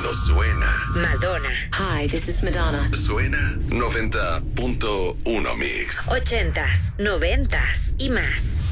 Cuando suena. Madonna. Hi, this is Madonna. Suena 90.1 Mix. 80s, 90s y más.